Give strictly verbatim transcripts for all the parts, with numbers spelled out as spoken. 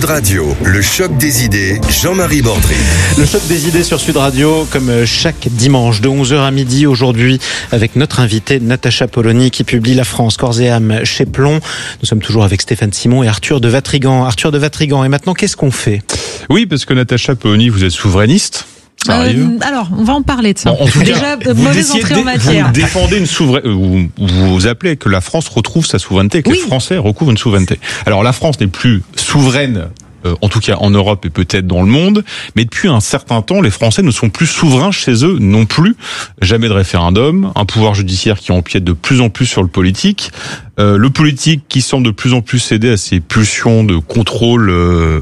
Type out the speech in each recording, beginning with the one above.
Sud Radio, le choc des idées, Jean-Marie Bordry. Le choc des idées sur Sud Radio, comme chaque dimanche de onze heures à midi aujourd'hui, avec notre invitée Natacha Polony qui publie La France, corps et âme chez Plomb. Nous sommes toujours avec Stéphane Simon et Arthur de Vatrigan. Arthur de Vatrigan, et maintenant qu'est-ce qu'on fait ? Oui, parce que Natacha Polony, vous êtes souverainiste. Ça arrive. Euh, alors, on va en parler de ça. Bon, en tout Déjà, cas, mauvaise entrée en matière. Vous défendez une souveraineté, vous, vous appelez que la France retrouve sa souveraineté, que oui. les Français recouvrent une souveraineté. Alors la France n'est plus souveraine, euh, en tout cas en Europe et peut-être dans le monde, mais depuis un certain temps, les Français ne sont plus souverains chez eux non plus. Jamais de référendum, un pouvoir judiciaire qui empiète de plus en plus sur le politique, euh, le politique qui semble de plus en plus céder à ses pulsions de contrôle. Euh,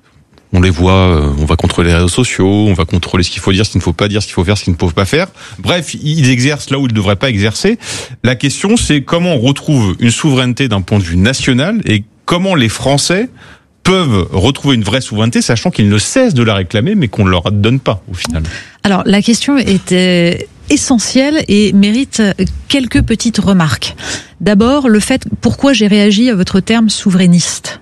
On les voit, on va contrôler les réseaux sociaux, on va contrôler ce qu'il faut dire, ce qu'il ne faut pas dire, ce qu'il faut faire, ce qu'il ne faut pas faire. Bref, ils exercent là où ils ne devraient pas exercer. La question, c'est comment on retrouve une souveraineté d'un point de vue national et comment les Français peuvent retrouver une vraie souveraineté, sachant qu'ils ne cessent de la réclamer, mais qu'on ne leur donne pas, au final. Alors, la question était essentielle et mérite quelques petites remarques. D'abord, le fait, pourquoi j'ai réagi à votre terme souverainiste ?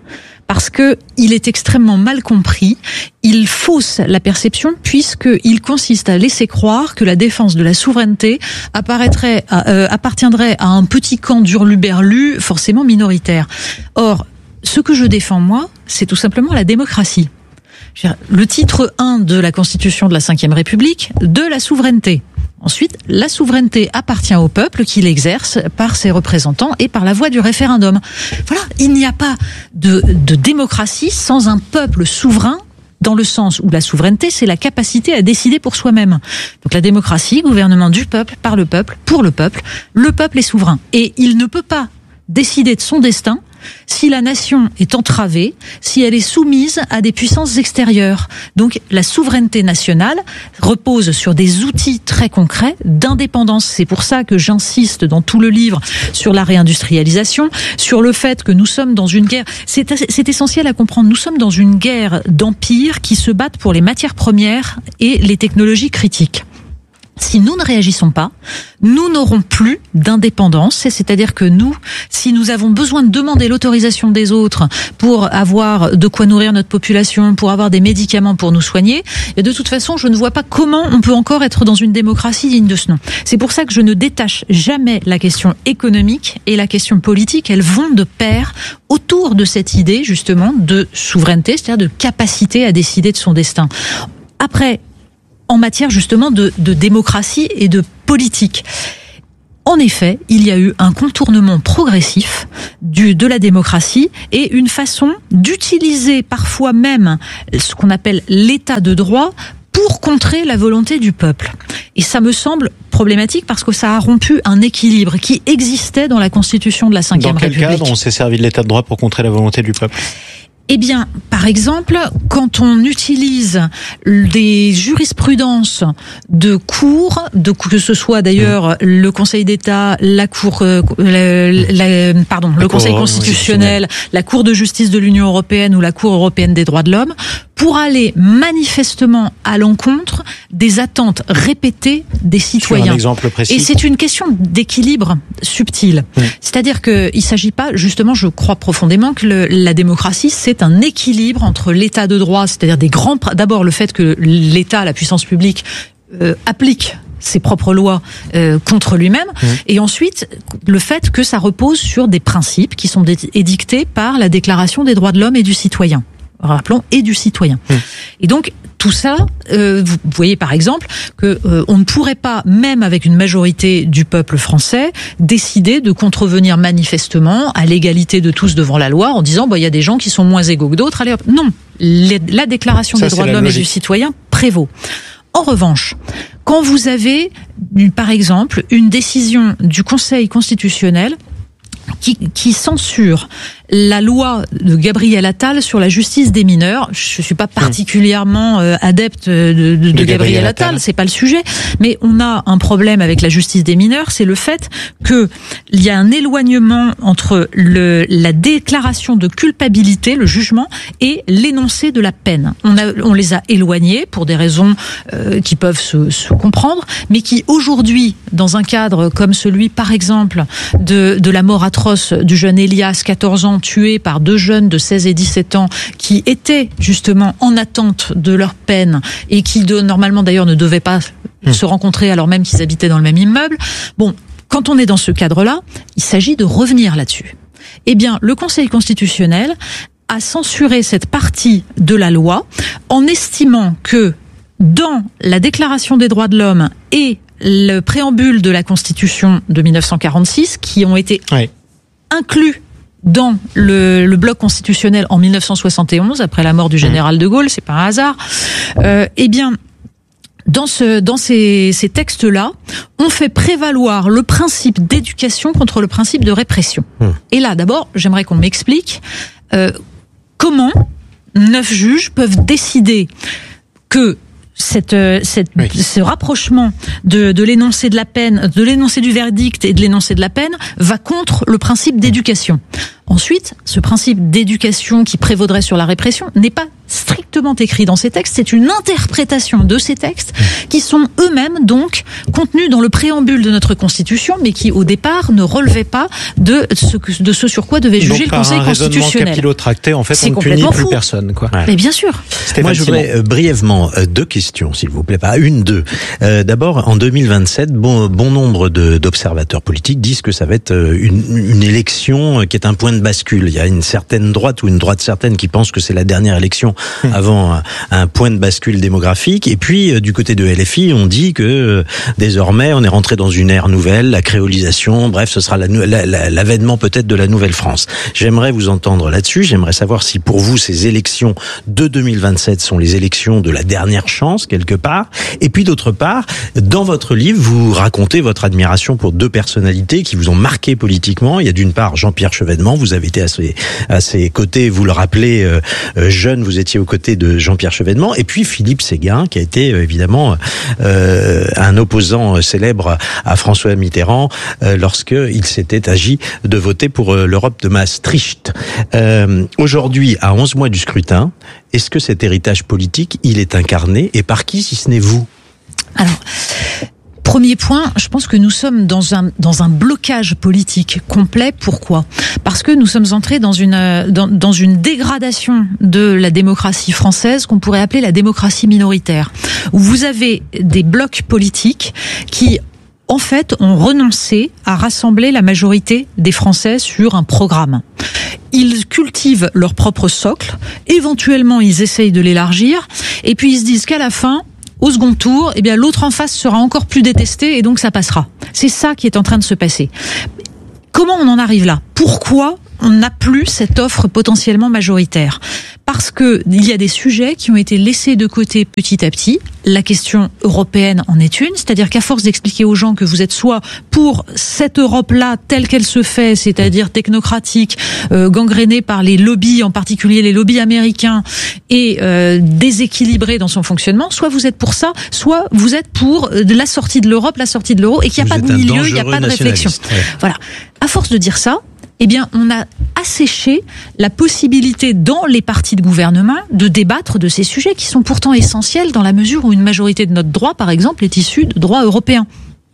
Parce que il est extrêmement mal compris, il fausse la perception puisqu'il consiste à laisser croire que la défense de la souveraineté apparaîtrait, euh, appartiendrait à un petit camp d'hurluberlus forcément minoritaire. Or, ce que je défends moi, c'est tout simplement la démocratie. Le titre un de la Constitution de la cinquième République, de la souveraineté. Ensuite, la souveraineté appartient au peuple qui l'exerce par ses représentants et par la voie du référendum. Voilà, il n'y a pas de, de démocratie sans un peuple souverain, dans le sens où la souveraineté, c'est la capacité à décider pour soi-même. Donc la démocratie, gouvernement du peuple, par le peuple, pour le peuple, le peuple est souverain. Et il ne peut pas décider de son destin si la nation est entravée, si elle est soumise à des puissances extérieures. Donc la souveraineté nationale repose sur des outils très concrets d'indépendance. C'est pour ça que j'insiste dans tout le livre sur la réindustrialisation, sur le fait que nous sommes dans une guerre. C'est, c'est essentiel à comprendre. Nous sommes dans une guerre d'empires qui se battent pour les matières premières et les technologies critiques. Si nous ne réagissons pas, nous n'aurons plus d'indépendance, c'est-à-dire que nous, si nous avons besoin de demander l'autorisation des autres pour avoir de quoi nourrir notre population, pour avoir des médicaments pour nous soigner, et de toute façon, je ne vois pas comment on peut encore être dans une démocratie digne de ce nom. C'est pour ça que je ne détache jamais la question économique et la question politique, elles vont de pair autour de cette idée, justement, de souveraineté, c'est-à-dire de capacité à décider de son destin. Après, en matière justement de, de démocratie et de politique. En effet, il y a eu un contournement progressif du, de la démocratie et une façon d'utiliser parfois même ce qu'on appelle l'état de droit pour contrer la volonté du peuple. Et ça me semble problématique parce que ça a rompu un équilibre qui existait dans la Constitution de la cinquième République. Dans quel cadre on s'est servi de l'état de droit pour contrer la volonté du peuple ? Eh bien, par exemple, quand on utilise des jurisprudences de cours, de, que ce soit d'ailleurs le Conseil d'État, la Cour, euh, la, la, pardon, la le Conseil constitutionnel, la Cour de justice de l'Union européenne ou la Cour européenne des droits de l'homme, pour aller manifestement à l'encontre des attentes répétées des citoyens. Sur un exemple précis. Et c'est une question d'équilibre subtil. Mmh. C'est-à-dire qu'il ne s'agit pas, justement, je crois profondément que le, la démocratie, c'est un équilibre entre l'état de droit, c'est-à-dire des grands, d'abord le fait que l'État, la puissance publique, euh, applique ses propres lois euh, contre lui-même, mmh. et ensuite le fait que ça repose sur des principes qui sont édictés par la Déclaration des droits de l'homme et du citoyen. Rappelons, et du citoyen. Mmh. Et donc, tout ça, euh, vous voyez par exemple que euh, on ne pourrait pas, même avec une majorité du peuple français, décider de contrevenir manifestement à l'égalité de tous devant la loi en disant, bah, il y a des gens qui sont moins égaux que d'autres, allez hop. Non, les, la Déclaration ça, des droits de l'homme logique. Et du citoyen prévaut. En revanche, quand vous avez, par exemple, une décision du Conseil constitutionnel qui, qui censure la loi de Gabriel Attal sur la justice des mineurs. Je suis pas particulièrement euh, adepte de, de, de, de Gabriel, Gabriel Attal, Attal, c'est pas le sujet, mais on a un problème avec la justice des mineurs, c'est le fait que il y a un éloignement entre le, la déclaration de culpabilité, le jugement, et l'énoncé de la peine. On, a, on les a éloignés pour des raisons euh, qui peuvent se, se comprendre, mais qui aujourd'hui, dans un cadre comme celui, par exemple, de, de la mort atroce du jeune Elias, quatorze ans, brutalement tués par deux jeunes de seize et dix-sept ans qui étaient justement en attente de leur peine et qui de, normalement d'ailleurs ne devaient pas mmh. se rencontrer alors même qu'ils habitaient dans le même immeuble. Bon, quand on est dans ce cadre-là, il s'agit de revenir là-dessus. Eh bien, le Conseil constitutionnel a censuré cette partie de la loi en estimant que dans la Déclaration des droits de l'homme et le préambule de la Constitution de mille neuf cent quarante-six, qui ont été oui. inclus dans le, le bloc constitutionnel en mille neuf cent soixante et onze, après la mort du général de Gaulle, c'est pas un hasard, euh, eh bien, dans, ce, dans ces, ces textes-là, on fait prévaloir le principe d'éducation contre le principe de répression. Mmh. Et là, d'abord, j'aimerais qu'on m'explique euh, comment neuf juges peuvent décider que Cette, cette, oui. ce rapprochement de, de l'énoncé de la peine, de l'énoncé du verdict et de l'énoncé de la peine va contre le principe d'éducation. Ensuite, ce principe d'éducation qui prévaudrait sur la répression n'est pas strictement écrit dans ces textes, c'est une interprétation de ces textes qui sont eux-mêmes donc contenus dans le préambule de notre Constitution, mais qui au départ ne relevaient pas de ce, de ce sur quoi devait juger donc, le Conseil constitutionnel. Donc capillotracté, en fait, c'est on ne punit plus fou. personne. Quoi. Ouais. Mais bien sûr. Stéphane Moi, je voudrais euh, brièvement euh, deux questions, s'il vous plaît, pas une, deux. Euh, d'abord, en deux mille vingt-sept, bon, bon nombre de, d'observateurs politiques disent que ça va être une, une élection qui est un point de bascule. Il y a une certaine droite ou une droite certaine qui pense que c'est la dernière élection mmh. avant un, un point de bascule démographique. Et puis, euh, du côté de L F I, on dit que euh, désormais, on est rentré dans une ère nouvelle, la créolisation, bref, ce sera la, la, la, l'avènement peut-être de la nouvelle France. J'aimerais vous entendre là-dessus. J'aimerais savoir si pour vous, ces élections de deux mille vingt-sept sont les élections de la dernière chance, quelque part. Et puis, d'autre part, dans votre livre, vous racontez votre admiration pour deux personnalités qui vous ont marqué politiquement. Il y a d'une part Jean-Pierre Chevènement. Vous avez été à ses, à ses côtés, vous le rappelez, euh, jeune, vous étiez aux côtés de Jean-Pierre Chevènement. Et puis Philippe Séguin, qui a été euh, évidemment euh, un opposant célèbre à François Mitterrand euh, lorsqu'il s'était agi de voter pour euh, l'Europe de Maastricht. Euh, aujourd'hui, à onze mois du scrutin, est-ce que cet héritage politique, il est incarné et par qui, si ce n'est vous ? Alors, premier point, je pense que nous sommes dans un dans un blocage politique complet. Pourquoi ? Parce que nous sommes entrés dans une dans, dans une dégradation de la démocratie française qu'on pourrait appeler la démocratie minoritaire, où vous avez des blocs politiques qui en fait ont renoncé à rassembler la majorité des Français sur un programme. Ils cultivent leur propre socle, éventuellement ils essayent de l'élargir, et puis ils se disent qu'à la fin, au second tour, eh bien l'autre en face sera encore plus détesté et donc ça passera. C'est ça qui est en train de se passer. Comment on en arrive là ? Pourquoi on n'a plus cette offre potentiellement majoritaire ? Parce que il y a des sujets qui ont été laissés de côté petit à petit. La question européenne en est une, c'est-à-dire qu'à force d'expliquer aux gens que vous êtes soit pour cette Europe-là telle qu'elle se fait, c'est-à-dire technocratique, euh, gangrénée par les lobbies, en particulier les lobbies américains, et euh, déséquilibrée dans son fonctionnement, soit vous êtes pour ça, soit vous êtes pour la sortie de l'Europe, la sortie de l'euro, et qu'il n'y a vous pas de milieu, il n'y a pas de réflexion. Ouais. Voilà. À force de dire ça, eh bien, on a asséché la possibilité dans les partis de gouvernement de débattre de ces sujets qui sont pourtant essentiels dans la mesure où une majorité de notre droit, par exemple, est issue de droit européen.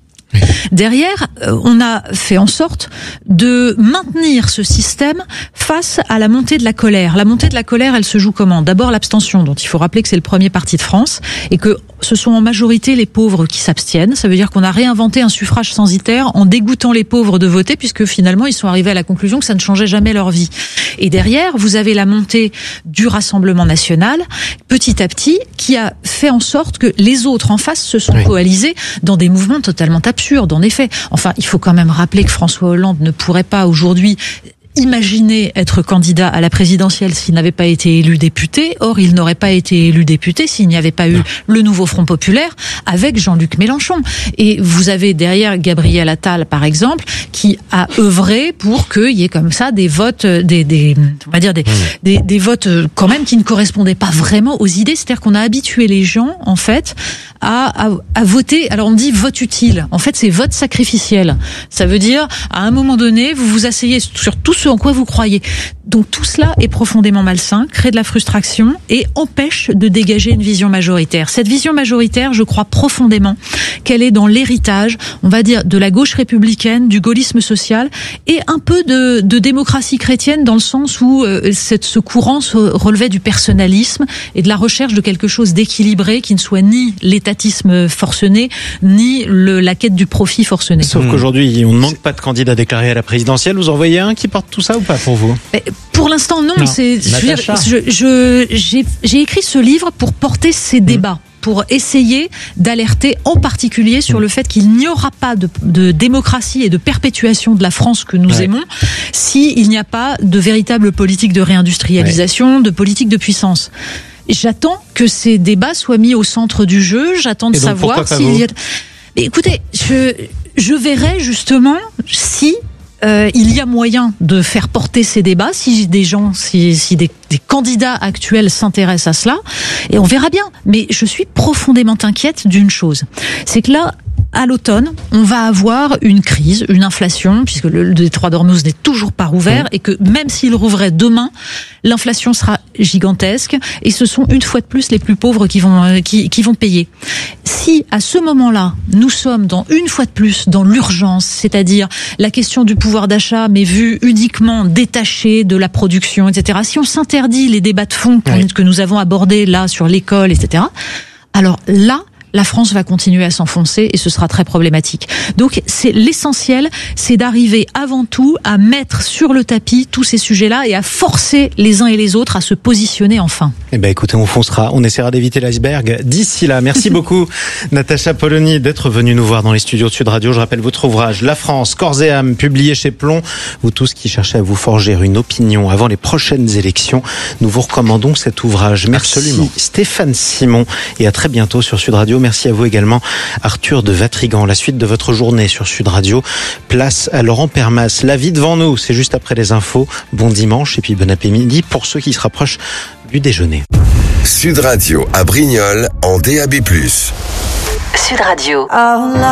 Derrière, on a fait en sorte de maintenir ce système face à la montée de la colère. La montée de la colère, elle se joue comment ? D'abord l'abstention, dont il faut rappeler que c'est le premier parti de France, et que ce sont en majorité les pauvres qui s'abstiennent. Ça veut dire qu'on a réinventé un suffrage censitaire en dégoûtant les pauvres de voter, puisque finalement ils sont arrivés à la conclusion que ça ne changeait jamais leur vie. Et derrière, vous avez la montée du Rassemblement national, petit à petit, qui a fait en sorte que les autres en face se sont oui. coalisés dans des mouvements totalement absurdes, en effet. Enfin, il faut quand même rappeler que François Hollande ne pourrait pas aujourd'hui imaginer être candidat à la présidentielle s'il n'avait pas été élu député. Or, il n'aurait pas été élu député s'il n'y avait pas eu le nouveau Front populaire avec Jean-Luc Mélenchon. Et vous avez derrière Gabriel Attal, par exemple, qui a œuvré pour qu'il y ait comme ça des votes, des, des, on va dire des, des, des votes quand même qui ne correspondaient pas vraiment aux idées. C'est-à-dire qu'on a habitué les gens, en fait, à, à, à voter. Alors, on dit vote utile. En fait, c'est vote sacrificiel. Ça veut dire, à un moment donné, vous vous asseyez sur tout ce ce en quoi vous croyez. Donc tout cela est profondément malsain, crée de la frustration et empêche de dégager une vision majoritaire. Cette vision majoritaire, je crois profondément qu'elle est dans l'héritage, on va dire, de la gauche républicaine, du gaullisme social et un peu de, de démocratie chrétienne dans le sens où euh, cette, ce courant se relevait du personnalisme et de la recherche de quelque chose d'équilibré qui ne soit ni l'étatisme forcené, ni le, la quête du profit forcené. Sauf mmh. qu'aujourd'hui, on ne manque pas de candidats déclarés à la présidentielle. Vous en voyez un qui porte tout ça ou pas pour vous? Pour l'instant, non. non. C'est, je, je, j'ai, j'ai écrit ce livre pour porter ces mmh. débats, pour essayer d'alerter en particulier sur le fait qu'il n'y aura pas de, de démocratie et de perpétuation de la France que nous ouais. aimons s'il n'y a pas de véritable politique de réindustrialisation, ouais. de politique de puissance. J'attends que ces débats soient mis au centre du jeu. J'attends de savoir s'il y a... Mais écoutez, je, je verrai justement si euh, il y a moyen de faire porter ces débats, si des gens, si, si des, des candidats actuels s'intéressent à cela, et on verra bien. Mais je suis profondément inquiète d'une chose, c'est que là, à l'automne, on va avoir une crise, une inflation, puisque le détroit d'Ormuz n'est toujours pas rouvert, mmh. et que même s'il rouvrait demain, l'inflation sera gigantesque, et ce sont une fois de plus les plus pauvres qui vont qui, qui vont payer. Si à ce moment-là, nous sommes dans une fois de plus dans l'urgence, c'est-à-dire la question du pouvoir d'achat, mais vue uniquement détachée de la production, et cetera. Si on s'interdit les débats de fond que, oui. que nous avons abordés là sur l'école, et cetera. Alors là, la France va continuer à s'enfoncer et ce sera très problématique. Donc c'est l'essentiel, c'est d'arriver avant tout à mettre sur le tapis tous ces sujets-là et à forcer les uns et les autres à se positionner enfin. Eh ben écoutez, on foncera, on essaiera d'éviter l'iceberg d'ici là. Merci beaucoup Natacha Polony d'être venue nous voir dans les studios de Sud Radio. Je rappelle votre ouvrage La France, corps et âme, publié chez Plomb. Vous tous qui cherchez à vous forger une opinion avant les prochaines élections, nous vous recommandons cet ouvrage. Merci Absolument. Stéphane Simon et à très bientôt sur Sud Radio. Merci à vous également, Arthur de Vatrigan. La suite de votre journée sur Sud Radio, place à Laurent Permas. La vie devant nous, c'est juste après les infos. Bon dimanche et puis bon après-midi pour ceux qui se rapprochent du déjeuner. Sud Radio à Brignoles en D A B plus. Sud Radio.